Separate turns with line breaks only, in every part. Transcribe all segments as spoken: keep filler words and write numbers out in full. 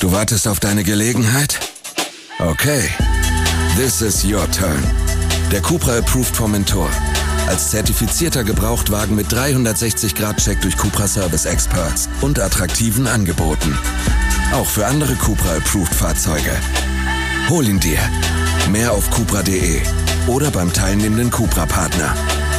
Du wartest auf deine Gelegenheit? Okay. This is your turn. Der Cupra Approved Formentor. Als zertifizierter Gebrauchtwagen mit dreihundertsechzig Grad Check durch Cupra Service Experts und attraktiven Angeboten. Auch für andere Cupra Approved Fahrzeuge. Hol ihn dir. Mehr auf cupra punkt de oder beim teilnehmenden Cupra-Partner.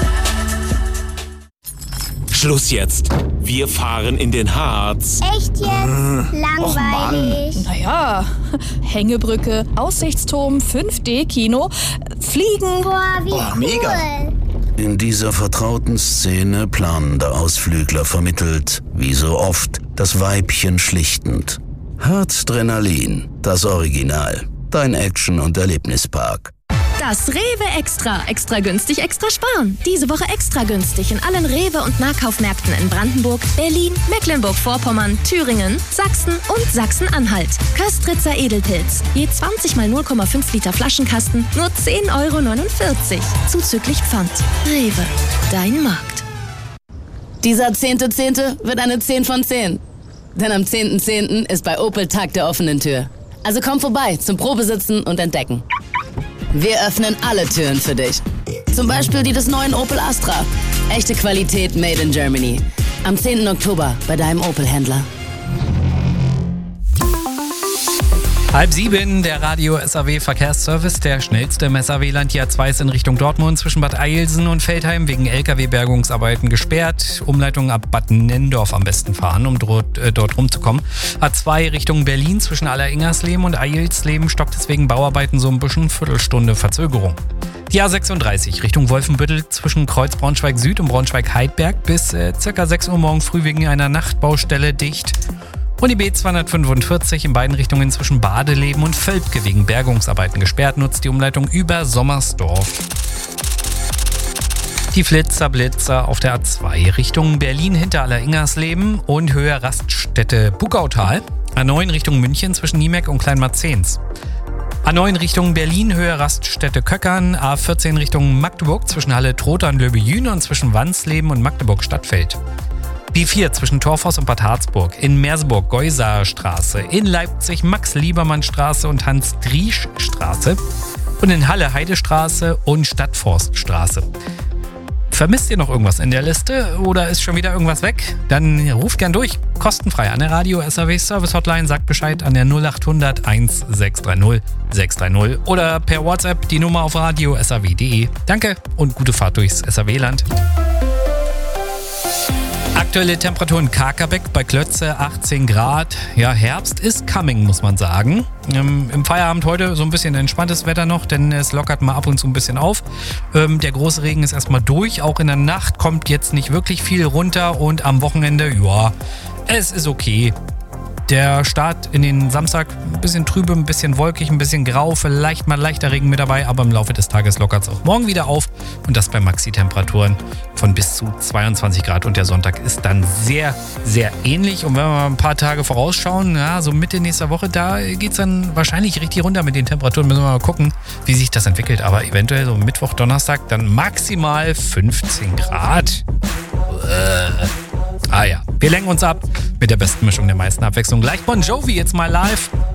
Schluss jetzt. Wir fahren in den Harz.
Echt jetzt? Äh, Langweilig.
Naja, Hängebrücke, Aussichtsturm, fünf D Kino, Fliegen.
Boah, wie
oh,
cool.
Mega.
In dieser vertrauten Szene planender Ausflügler vermittelt, wie so oft, das Weibchen schlichtend. Harzdrenalin, das Original. Dein Action- und Erlebnispark.
Das Rewe Extra. Extra günstig, extra sparen. Diese Woche extra günstig in allen Rewe- und Nahkaufmärkten in Brandenburg, Berlin, Mecklenburg-Vorpommern, Thüringen, Sachsen und Sachsen-Anhalt. Köstritzer Edelpilz. Je zwanzig mal null Komma fünf Liter Flaschenkasten, nur zehn Euro neunundvierzig. Zuzüglich Pfand. Rewe. Dein Markt.
Dieser zehnte Zehnte wird eine zehn von zehn. Denn am zehnten Zehnten ist bei Opel Tag der offenen Tür. Also komm vorbei zum Probesitzen und Entdecken. Wir öffnen alle Türen für dich. Zum Beispiel die des neuen Opel Astra. Echte Qualität made in Germany. Am zehnten Oktober bei deinem Opel-Händler.
Halb sieben, der Radio S A W Verkehrsservice, der schnellste im S A W-Land. Die A zwei ist in Richtung Dortmund zwischen Bad Eilsen und Veltheim wegen L K W-Bergungsarbeiten gesperrt. Umleitung ab Bad Nenndorf am besten fahren, um dort, äh, dort rumzukommen. A zwei Richtung Berlin zwischen Alleringers-Lehm und Eilsleben stockt es wegen Bauarbeiten so ein bisschen, Viertelstunde Verzögerung. Die A sechsunddreißig Richtung Wolfenbüttel zwischen Kreuz Braunschweig Süd und Braunschweig-Heidberg bis äh, circa sechs Uhr morgen früh wegen einer Nachtbaustelle dicht. Und die B zweihundertfünfundvierzig in beiden Richtungen zwischen Badeleben und Völpke wegen Bergungsarbeiten gesperrt, nutzt die Umleitung über Sommersdorf. Die Flitzer-Blitzer auf der A zwei Richtung Berlin hinter Alleringers-Leben und Höhe Raststätte Buckautal. A neun Richtung München zwischen Niemeck und Kleinmarzehns. A neun Richtung Berlin, Höhe Raststätte Köckern. A vierzehn Richtung Magdeburg zwischen Halle Trotha und Löbejüne und zwischen Wansleben und Magdeburg Stadtfeld. B vier zwischen Torfhaus und Bad Harzburg, in Merseburg Geusaer Straße, in Leipzig Max-Liebermann-Straße und Hans-Driesch-Straße und in Halle Heidestraße und Stadtforststraße. Vermisst ihr noch irgendwas in der Liste oder ist schon wieder irgendwas weg? Dann ruft gern durch, kostenfrei an der Radio S A W Service Hotline, sagt Bescheid an der null acht hundert eins sechs drei null sechs drei null oder per WhatsApp die Nummer auf radio punkt s a w punkt de. Danke und gute Fahrt durchs S A W-Land. Aktuelle Temperaturen Kakerbeck bei Klötze achtzehn Grad. Ja, Herbst ist coming, muss man sagen. Ähm, Im Feierabend heute so ein bisschen entspanntes Wetter noch, denn es lockert mal ab und zu ein bisschen auf. Ähm, der große Regen ist erstmal durch. Auch in der Nacht kommt jetzt nicht wirklich viel runter und am Wochenende, ja, es ist okay. Der Start in den Samstag ein bisschen trübe, ein bisschen wolkig, ein bisschen grau, vielleicht mal leichter Regen mit dabei, aber im Laufe des Tages lockert es auch morgen wieder auf und das bei Maxi-Temperaturen von bis zu zweiundzwanzig Grad und der Sonntag ist dann sehr, sehr ähnlich. Und wenn wir mal ein paar Tage vorausschauen, ja, so Mitte nächster Woche, da geht es dann wahrscheinlich richtig runter mit den Temperaturen. Müssen wir mal gucken, wie sich das entwickelt, aber eventuell so Mittwoch, Donnerstag dann maximal fünfzehn Grad. Äh. Ah ja, wir lenken uns ab mit der besten Mischung der meisten Abwechslung. Gleich Bon Jovi, jetzt mal live.